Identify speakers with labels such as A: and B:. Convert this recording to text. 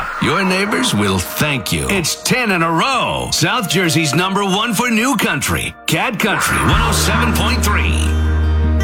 A: up. Your neighbors will thank you. It's 10 in a row. South Jersey's #1 for new country. Cat Country 107.3.